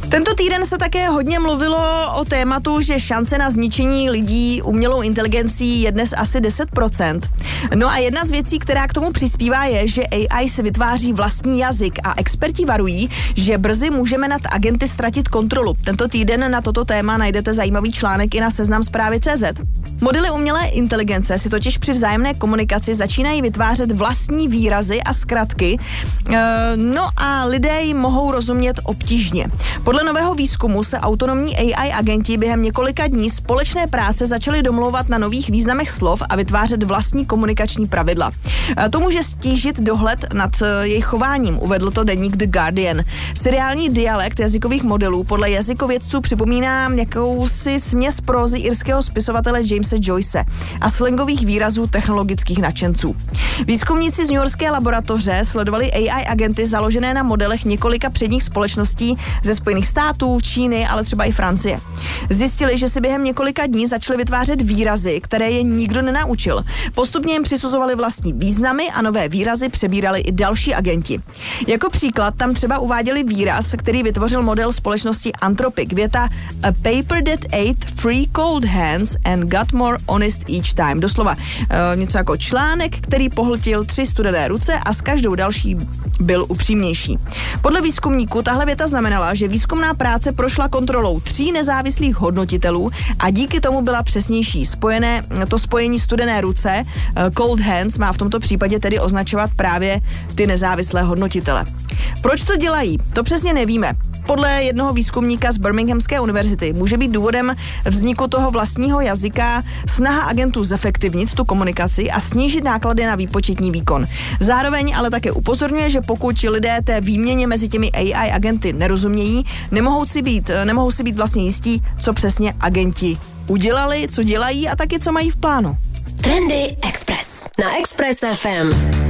Tento týden se také hodně mluvilo o tématu, že šance na zničení lidí umělou inteligencí je dnes asi 10%. No a jedna z věcí, která k tomu přispívá, je, že AI si vytváří vlastní jazyk a experti varují, že brzy můžeme nad agenty ztratit kontrolu. Tento týden na toto téma najdete zajímavý článek i na seznamzpravy.cz. Modely umělé inteligence si totiž při vzájemné komunikaci začínají vytvářet vlastní výrazy a zkratky, no a lidé jim mohou rozumět obtížně. Podle nového výzkumu se autonomní AI agenti během několika dní společné práce začali domlouvat na nových významech slov a vytvářet vlastní komunikační pravidla. To může stížit dohled nad jejich chováním, uvedl to deník The Guardian. Seriální dialekt jazykových modelů podle jazykovědců připomíná jakousi směs prózy irského spisovatele Jamesa Joyce a slangových výrazů technologických nadšenců. Výzkumníci z newyorské laboratoře sledovali AI agenty založené na modelech několika předních společností ze Spojených států, Číny, ale třeba i Francie. Zjistili, že si během několika dní začali vytvářet výrazy, které je nikdo nenaučil. Postupně jim přisuzovali vlastní významy a nové výrazy přebírali i další agenti. Jako příklad tam třeba uváděli výraz, který vytvořil model společnosti Anthropic. Věta "A paper that ate 3 cold hands and got more honest each time." Doslova něco jako článek, který pohltil 3 studené ruce a s každou další byl upřímnější. Podle výzkumníků tahle věta znamenala, že výzkumná práce prošla kontrolou 3 nezávislých hodnotitelů a díky tomu byla přesnější. To spojení studené ruce, cold hands, má v tomto případě tedy označovat právě ty nezávislé hodnotitele. Proč to dělají? To přesně nevíme. Podle jednoho výzkumníka z Birminghamské univerzity může být důvodem vzniku toho vlastního jazyka snaha agentů zefektivnit tu komunikaci a snížit náklady na výpočetní výkon. Zároveň ale také upozorňuje, že pokud lidé té výměně mezi těmi AI agenty nerozumějí, nemohou si být vlastně jistí, co přesně agenti udělali, co dělají a taky co mají v plánu. Trendy Express na Express FM.